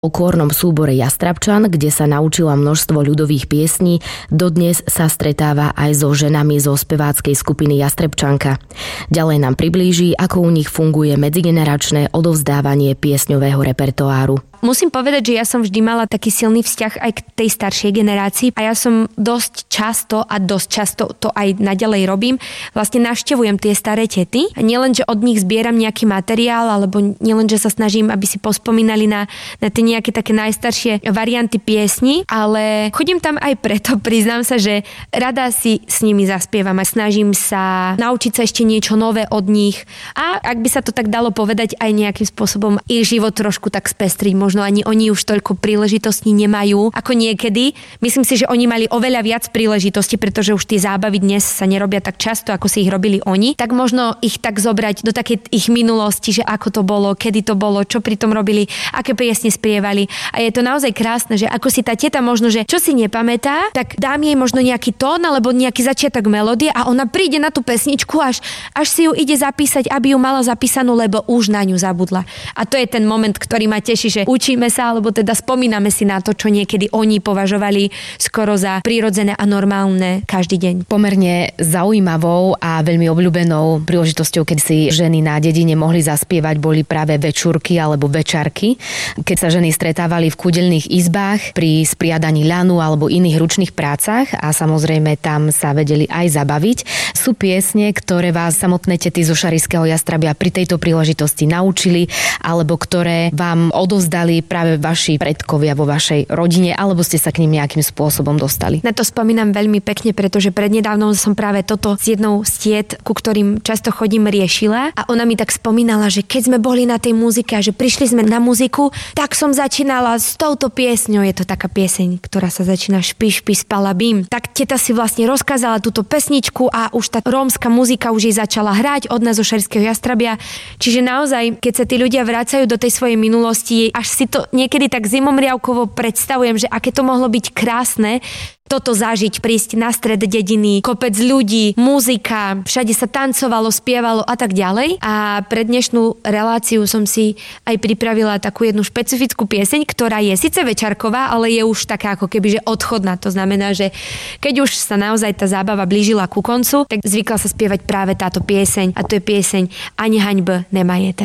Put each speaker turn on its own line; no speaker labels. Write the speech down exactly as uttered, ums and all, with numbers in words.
folklórnom súbore Jastrabčan, kde sa naučila množstvo ľudových piesní, dodnes sa stretáva aj so ženami zo speváckej skupiny Jastrebčanka. Ďalej nám priblíži, ako u nich funguje medzigeneračné odovzdávanie piesňového repertoáru.
Musím povedať, že ja som vždy mala taký silný vzťah aj k tej staršej generácii a ja som dosť často a dosť často to aj naďalej robím. Vlastne navštevujem tie staré tety. Nielen, že od nich zbieram nejaký materiál, alebo nielen, že sa snažím, aby si pospomínali na, na tie nejaké také najstaršie varianty piesni, ale chodím tam aj preto, priznám sa, že rada si s nimi zaspievam a snažím sa naučiť sa ešte niečo nové od nich a ak by sa to tak dalo povedať, aj nejakým spôsobom ich život trošku tak spestriť. Možno ani oni už toľko príležitostí nemajú ako niekedy. Myslím si, že oni mali oveľa viac príležitostí, pretože už tie zábavy dnes sa nerobia tak často, ako si ich robili oni. Tak možno ich tak zobrať do takej ich minulosti, že ako to bolo, kedy to bolo, čo pri tom robili, aké piesne spievali. A je to naozaj krásne, že ako si tá teta možno, že čo si nepamätá, tak dám jej možno nejaký tón alebo nejaký začiatok melódie a ona príde na tú pesničku, až, až si ju ide zapísať, aby ju mala zapísanú, lebo už na ňu zabudla. A to je ten moment, ktorý ma teší, že učíme sa, alebo teda spomíname si na to, čo niekedy oni považovali skoro za prirodzené a normálne každý deň.
Pomerne zaujímavou a veľmi obľúbenou príležitosťou, keď si ženy na dedine mohli zaspievať, boli práve večúrky alebo večarky, keď sa ženy stretávali v kúdelných izbách pri spriadaní ľanu alebo iných ručných prácach a samozrejme tam sa vedeli aj zabaviť. Sú piesne, ktoré vás samotné tety zo Šarišského Jastrabia pri tejto príležitosti naučili alebo ktoré vám odovzdali práve vaši predkovia vo vašej rodine, alebo ste sa k ním nejakým spôsobom dostali?
Na to spomínam veľmi pekne, pretože prednedávnom som práve toto s jednou z tiet, ku ktorým často chodím, riešila a ona mi tak spomínala, že keď sme boli na tej muzike a že prišli sme na muziku, tak som začínala s touto piesňou. Je to taká pieseň, ktorá sa začína špi, špi, spala bím. Tak teta si vlastne rozkázala túto pesničku a už tá rómska muzika už jej začala hrať od nás zo Šarišského Jastrabia. Čiže naozaj, keď sa tí ľudia vracajú do tej svojej minulosti, až si to niekedy tak zimomriavkovo predstavujem, že aké to mohlo byť krásne, toto zažiť, prísť na stred dediny, kopec ľudí, muzika, všade sa tancovalo, spievalo a tak ďalej. A pre dnešnú reláciu som si aj pripravila takú jednu špecifickú pieseň, ktorá je síce večarková, ale je už taká ako keby, že odchodná. To znamená, že keď už sa naozaj tá zábava blížila ku koncu, tak zvykla sa spievať práve táto pieseň a to je pieseň Ani haňb nemajete.